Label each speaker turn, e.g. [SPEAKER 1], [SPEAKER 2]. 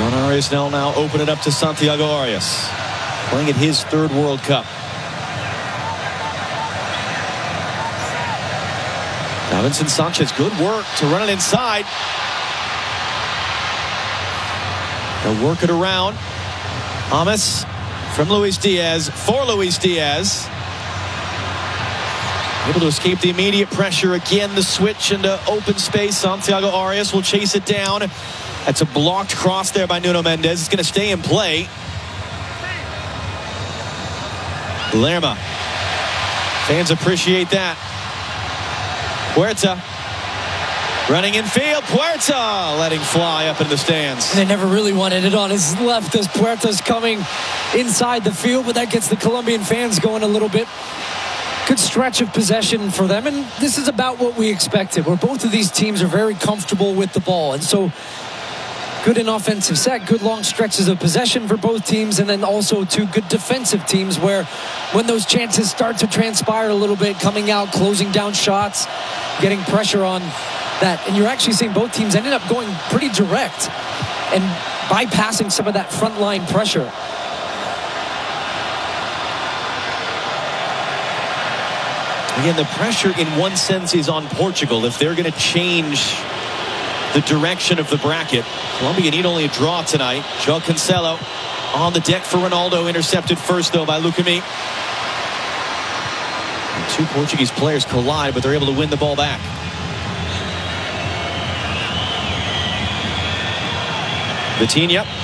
[SPEAKER 1] Juan Arias now open it up to Santiago Arias, playing at his third World Cup. Davinson Sanchez, good work to run it inside. They'll work it around. James from Luis Diaz for Luis Diaz. Able to escape the immediate pressure. Again, the switch into open space. Santiago Arias will chase it down. That's a blocked cross there by Nuno Mendes. It's going to stay in play. Lerma. Fans appreciate that. Puerta. Running in field. Puerta letting fly up in the stands.
[SPEAKER 2] And they never really wanted it on his left as Puerta's coming inside the field, but that gets the Colombian fans going a little bit. Good stretch of possession for them, and this is about what we expected, where both of these teams are very comfortable with the ball. And so good in offensive set, good long stretches of possession for both teams, and then also two good defensive teams where when those chances start to transpire a little bit, coming out, closing down shots, getting pressure on that. And you're actually seeing both teams ended up going pretty direct and bypassing some of that front line pressure.
[SPEAKER 1] Again, the pressure in one sense is on Portugal. If they're going to change the direction of the bracket, Colombia need only a draw tonight. João Cancelo on the deck for Ronaldo, intercepted first though by Lucumí. Two Portuguese players collide, but they're able to win the ball back. Vitinha